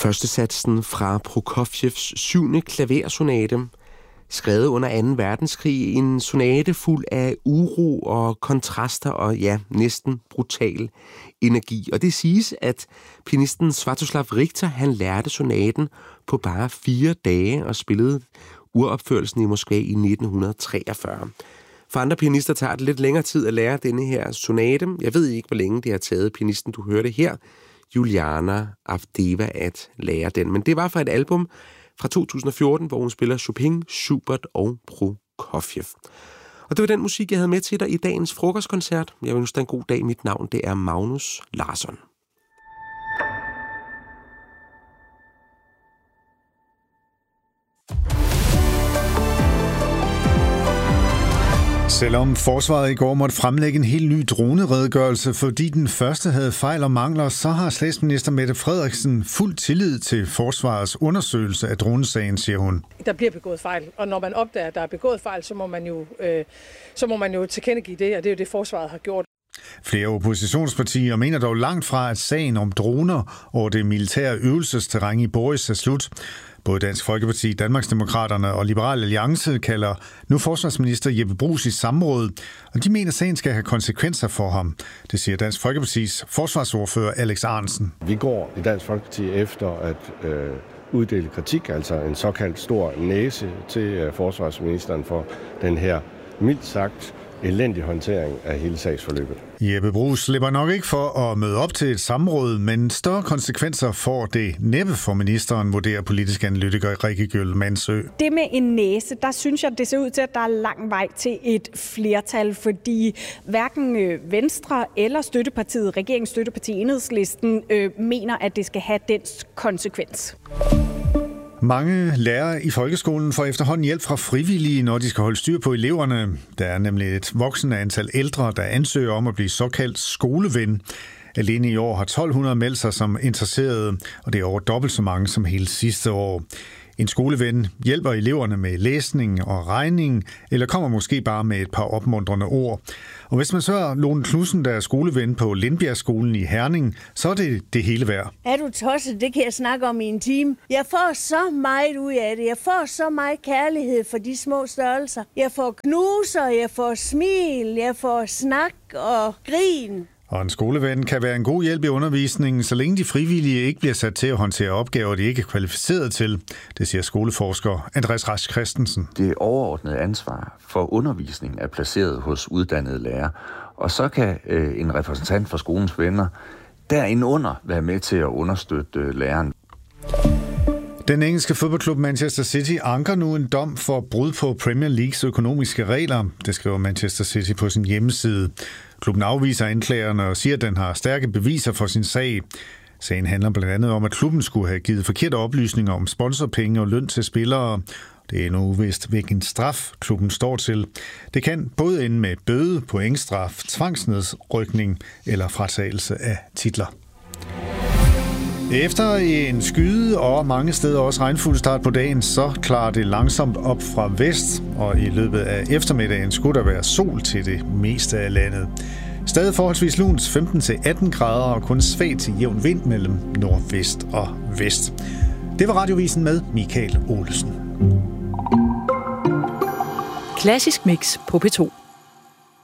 Førstesatsen fra Prokofjevs 7. klaversonate, skrevet under 2. verdenskrig, en sonate fuld af uro og kontraster og næsten brutal energi. Og det siges, at pianisten Sviatoslav Richter, han lærte sonaten på bare 4 dage og spillede uropførelsen i Moskva i 1943. For andre pianister tager det lidt længere tid at lære denne her sonate. Jeg ved ikke, hvor længe det har taget pianisten, du hørte her, Juliana Avdeva, at lære den. Men det var fra et album fra 2014, hvor hun spiller Chopin, Schubert og Prokofjev. Og det var den musik, jeg havde med til dig i dagens frokostkoncert. Jeg vil ønske dig en god dag. Mit navn, det er Magnus Larsson. Selvom forsvaret i går måtte fremlægge en helt ny droneredegørelse, fordi den første havde fejl og mangler, så har statsminister Mette Frederiksen fuld tillid til forsvarets undersøgelse af dronesagen, siger hun. Der bliver begået fejl, og når man opdager, at der er begået fejl, så må man jo tilkendegive det, og det er jo det, forsvaret har gjort. Flere oppositionspartier mener dog langt fra, at sagen om droner og det militære øvelsesterræn i Boris er slut. Både Dansk Folkeparti, Danmarksdemokraterne og Liberal Alliance kalder nu forsvarsminister Jeppe Bruus i samråd, og de mener, at sagen skal have konsekvenser for ham. Det siger Dansk Folkepartis forsvarsordfører Alex Ahrendtsen. Vi går i Dansk Folkeparti efter at uddele kritik, altså en såkaldt stor næse til forsvarsministeren for den her mildt sagt elendig håndtering af hele sagsforløbet. Jeppe Bruus slipper nok ikke for at møde op til et samråd, men større konsekvenser får det næppe for ministeren, vurderer politisk analytiker Rikke Gjøl Mansø. Det med en næse, der synes jeg, det ser ud til, at der er lang vej til et flertal, fordi hverken Venstre eller støttepartiet, regeringsstøtteparti Enhedslisten, mener, at det skal have den konsekvens. Mange lærere i folkeskolen får efterhånden hjælp fra frivillige, når de skal holde styr på eleverne. Der er nemlig et voksende antal ældre, der ansøger om at blive såkaldt skoleven. Alene i år har 1200 meldt sig som interesserede, og det er over dobbelt så mange som hele sidste år. En skoleven hjælper eleverne med læsning og regning, eller kommer måske bare med et par opmuntrende ord. Og hvis man så er Lone Knudsen, der er skoleven på Lindbjergskolen i Herning, så er det hele værd. Er du tosset? Det kan jeg snakke om i en time. Jeg får så meget ud af det. Jeg får så meget kærlighed for de små størrelser. Jeg får knuser, jeg får smil, jeg får snak og grin. Og en skoleven kan være en god hjælp i undervisningen, så længe de frivillige ikke bliver sat til at håndtere opgaver, de ikke er kvalificeret til. Det siger skoleforsker Andreas Rask Christensen. Det overordnede ansvar for undervisningen er placeret hos uddannede lærere, og så kan en repræsentant for skolens venner derindunder være med til at understøtte læreren. Den engelske fodboldklub Manchester City anker nu en dom for brud på Premier Leagues økonomiske regler. Det skriver Manchester City på sin hjemmeside. Klubben afviser anklagerne og siger, at den har stærke beviser for sin sag. Sagen handler blandt andet om, at klubben skulle have givet forkerte oplysninger om sponsorpenge og løn til spillere. Det er nu uvist, hvilken straf klubben står til. Det kan både ende med bøde, pointstraf, tvangsnedsrykning eller fratagelse af titler. Efter en skyde og mange steder også regnfuld start på dagen, så klarer det langsomt op fra vest, og i løbet af eftermiddagen skulle der være sol til det meste af landet. Stadig forholdsvis lunt 15-18 grader og kun svag til jævn vind mellem nordvest og vest. Det var Radiovisen med Michael Olesen. Klassisk Mix på P2.